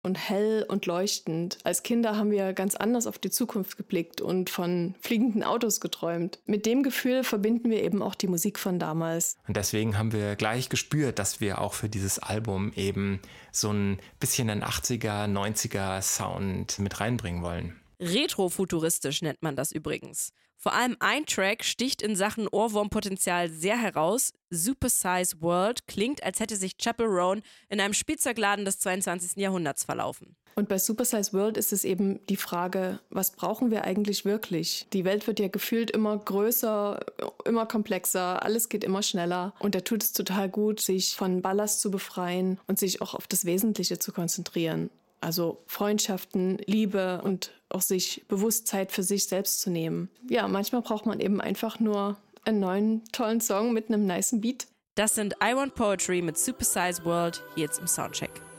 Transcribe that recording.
und hell und leuchtend. Als Kinder haben wir ganz anders auf die Zukunft geblickt und von fliegenden Autos geträumt. Mit dem Gefühl verbinden wir eben auch die Musik von damals. Und deswegen haben wir gleich gespürt, dass wir auch für dieses Album eben so ein bisschen einen 80er, 90er Sound mit reinbringen wollen. Retrofuturistisch nennt man das übrigens. Vor allem ein Track sticht in Sachen Ohrwurmpotenzial sehr heraus. Super Size World klingt, als hätte sich Chappell Roan in einem Spielzeugladen des 22. Jahrhunderts verlaufen. Und bei Super Size World ist es eben die Frage, was brauchen wir eigentlich wirklich? Die Welt wird ja gefühlt immer größer, immer komplexer, alles geht immer schneller. Und da tut es total gut, sich von Ballast zu befreien und sich auch auf das Wesentliche zu konzentrieren. Also Freundschaften, Liebe und auch sich bewusst Zeit für sich selbst zu nehmen. Ja, manchmal braucht man eben einfach nur einen neuen, tollen Song mit einem nicen Beat. Das sind I Want Poetry mit Super Size World hier jetzt im Soundcheck.